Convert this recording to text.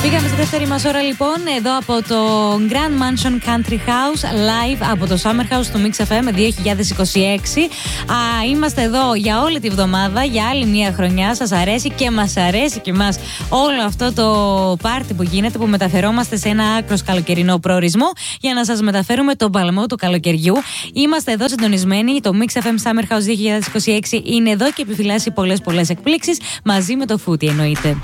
Πήγαμε στη δεύτερη μας ώρα λοιπόν εδώ από το Grand Mansion Country House live από το Summer House του Mix FM 2026. Είμαστε εδώ για όλη τη βδομάδα, για άλλη μια χρονιά. Σας αρέσει και μας αρέσει και μας όλο αυτό το πάρτι που γίνεται, που μεταφερόμαστε σε ένα άκρος καλοκαιρινό προορισμό για να σας μεταφέρουμε τον παλμό του καλοκαιριού. Είμαστε εδώ συντονισμένοι. Το Mix FM Summer House 2026 είναι εδώ και επιφυλάσσει πολλές εκπλήξεις μαζί με το Footy εννοείται.